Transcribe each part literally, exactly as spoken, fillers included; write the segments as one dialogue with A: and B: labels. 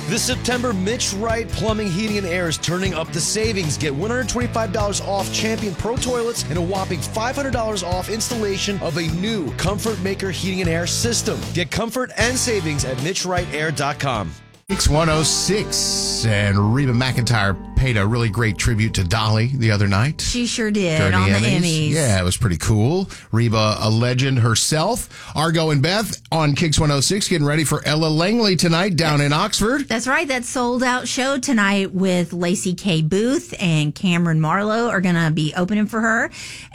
A: This September, Mitch Wright Plumbing, Heating, and Air is turning up the savings. Get one hundred twenty-five dollars off Champion Pro Toilets and a whopping five hundred dollars off installation of a new Comfort Maker Heating and Air system. Get comfort and savings at mitch wright air dot com.
B: X one oh six, and Reba McEntire paid a really great tribute to Dolly the other night.
C: She sure did
B: During
C: on
B: the
C: the
B: Emmys.
C: Emmys.
B: Yeah, it was pretty cool. Reba, a legend herself. Argo and Beth on Kix one oh six, getting ready for Ella Langley tonight down in Oxford.
C: That's right. That sold-out show tonight with Lacey K. Booth and Cameron Marlowe are going to be opening for her.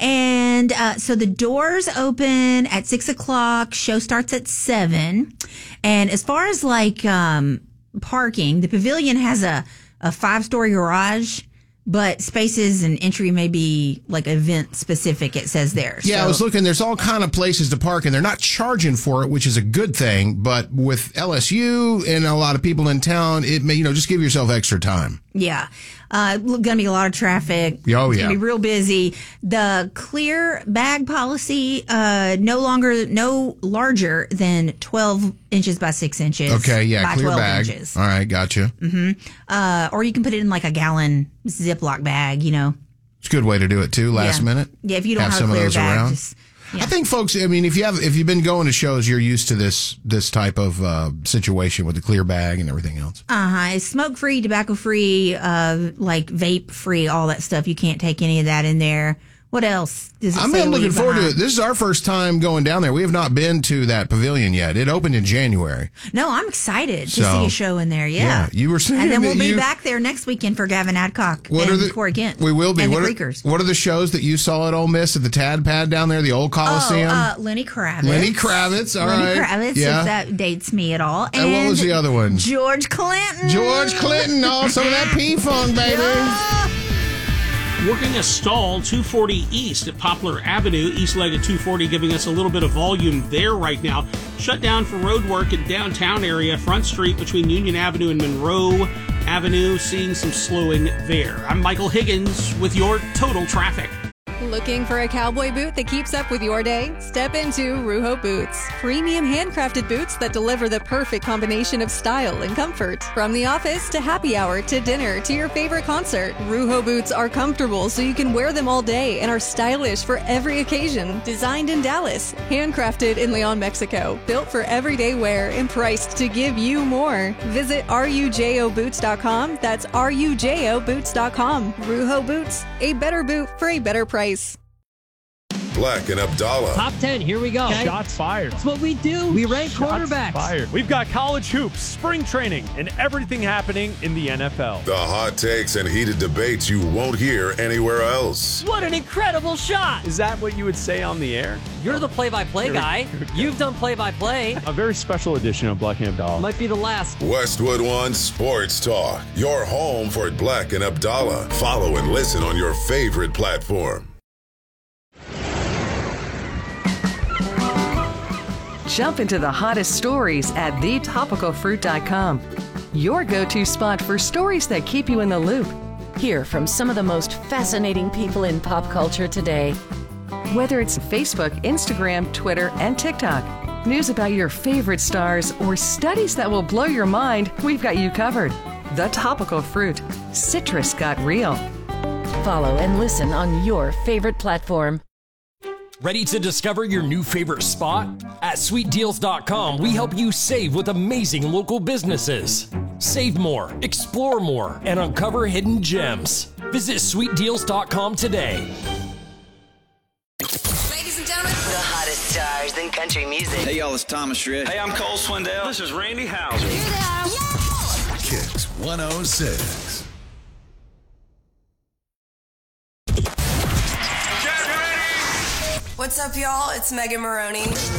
C: And uh, so the doors open at six o'clock. Show starts at seven. And as far as like um, parking, the Pavilion has a, a five-story garage, but spaces and entry may be like event specific, it says there.
B: Yeah,
C: so,
B: I was looking. There's all kind of places to park, and they're not charging for it, which is a good thing. But with L S U and a lot of people in town, it may, you know, just give yourself extra time.
C: Yeah. Uh, going to be a lot of traffic.
B: Oh, yeah.
C: It's going to be real busy. The clear bag policy, uh, no longer, no larger than twelve inches by six inches.
B: Okay, yeah,
C: by
B: clear
C: twelve
B: bag.
C: Inches.
B: All right, gotcha.
C: Mm-hmm. Uh, or you can put it in like a gallon Ziploc bag, you know.
B: It's a good way to do it, too, last
C: yeah.
B: minute.
C: Yeah, if you don't have,
B: have some
C: a clear
B: of those
C: bag,
B: around.
C: just... Yeah.
B: I think, folks, I mean, if you have, if you've been going to shows, you're used to this this type of uh, situation with the clear bag and everything else.
C: Uh-huh. It's smoke-free, tobacco-free, uh, like vape-free, all that stuff. You can't take any of that in there. What else does it
B: I'm
C: say
B: looking
C: leave
B: forward
C: behind?
B: to it. This is our first time going down there. We have not been to that pavilion yet. It opened in January.
C: No, I'm excited to
B: So,
C: see a show in there. Yeah.
B: yeah, you were saying
C: And then we'll
B: that
C: be
B: you-
C: back there next weekend for Gavin Adcock
B: What
C: and
B: are the,
C: Corey Kent.
B: We will be.
C: And
B: What
C: the
B: are,
C: Creekers.
B: what are the shows that you saw at Ole Miss at the Tad Pad down there, the old Coliseum?
C: Oh, uh, Lenny Kravitz.
B: Lenny Kravitz, all
C: Lenny
B: right.
C: Kravitz,
B: Yeah.
C: if that dates me at all.
B: And what was the other one?
C: George Clinton.
B: George Clinton. Oh, some of that P-Funk, baby.
C: Yeah.
D: Working a stall two forty East at Poplar Avenue, east leg of two forty, giving us a little bit of volume there right now. Shut down for road work in downtown area, Front Street between Union Avenue and Monroe Avenue, seeing some slowing there. I'm Michael Higgins with your total traffic.
E: Looking for a cowboy boot that keeps up with your day? Step into Ruho Boots. Premium handcrafted boots that deliver the perfect combination of style and comfort. From the office to happy hour to dinner to your favorite concert, Ruho Boots are comfortable so you can wear them all day and are stylish for every occasion. Designed in Dallas, handcrafted in Leon, Mexico. Built for everyday wear and priced to give you more. Visit rujo boots dot com. That's rujo boots dot com. Ruho Boots, a better boot for a better price.
F: Black and Abdallah.
G: Top ten, here we go.
H: Okay. Shots fired.
G: That's what we do. We rank
H: Shots
G: quarterbacks.
H: fired. We've got college hoops, spring training, and everything happening in the N F L.
F: The hot takes and heated debates you won't hear anywhere else.
G: What an incredible shot.
H: Is that what you would say on the air?
G: You're the play-by-play
H: Here we-
G: guy.
H: here we go.
G: You've done play-by-play.
H: A very special edition of Black and Abdallah.
G: Might be the last.
F: Westwood One Sports Talk. Your home for Black and Abdallah. Follow and listen on your favorite platform.
I: Jump into the hottest stories at the topical fruit dot com. Your go-to spot for stories that keep you in the loop.
J: Hear from some of the most fascinating people in pop culture today.
I: Whether it's Facebook, Instagram, Twitter, and TikTok, news about your favorite stars, or studies that will blow your mind, we've got you covered. The Topical Fruit. Citrus got real.
J: Follow and listen on your favorite platform.
K: Ready to discover your new favorite spot? At sweet deals dot com, we help you save with amazing local businesses. Save more, explore more, and uncover hidden gems. Visit sweet deals dot com today.
L: Ladies and gentlemen, the hottest stars in country music.
M: Hey, y'all, it's Thomas Shred.
N: Hey, I'm Cole Swindell. This is Randy Houser.
F: Kix one oh six.
L: What's up, y'all? It's Megan Maroney.